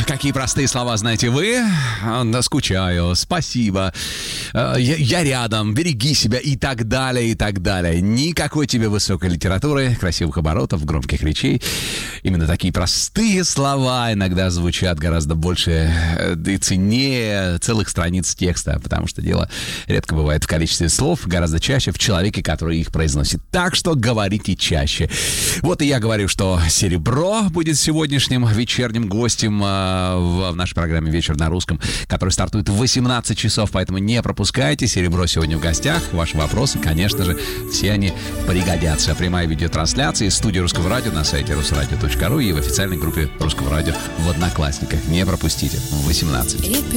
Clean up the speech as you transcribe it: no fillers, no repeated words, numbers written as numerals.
какие простые слова знаете вы. Скучаю, спасибо, я рядом, береги себя и так далее, и так далее. Никакой тебе высокой литературы, красивых оборотов, громких речей. Именно такие простые слова иногда звучат гораздо больше и ценнее целых страниц текста, потому что дело редко бывает в количестве слов, гораздо чаще в человеке, который их произносит. Так что говорите чаще. Вот и я говорю, что Серебро будет сегодняшним вечерним гостем в нашей программе «Вечер на русском», который стартует в 18 часов, поэтому не пропускайте. Серебро сегодня в гостях. Ваши вопросы, конечно же, все они пригодятся. Прямая видеотрансляция из студии Русского радио на сайте rusradio.ru и в официальной группе Русского радио в Одноклассниках. Не пропустите. В 18.